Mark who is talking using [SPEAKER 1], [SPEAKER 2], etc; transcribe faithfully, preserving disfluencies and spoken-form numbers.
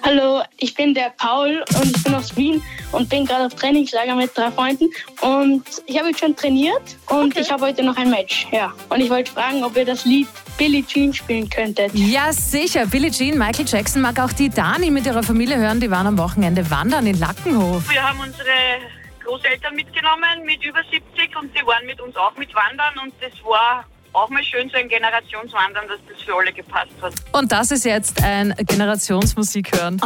[SPEAKER 1] Hallo, ich bin der Paul und ich bin aus Wien und bin gerade auf Trainingslager mit drei Freunden. Und ich habe jetzt schon trainiert und okay. ich habe heute noch ein Match. Ja. Und ich wollte fragen, ob ihr das Lied Billie Jean spielen könntet.
[SPEAKER 2] Ja, sicher. Billie Jean, Michael Jackson mag auch die Dani mit ihrer Familie hören. Die waren am Wochenende wandern in Lackenhof.
[SPEAKER 3] Wir haben unsere Großeltern mitgenommen mit über siebzig und die waren mit uns auch mit wandern und das war auch mal schön, so ein Generationswandern, dass das für alle gepasst hat.
[SPEAKER 2] Und das ist jetzt ein Generationsmusik hören.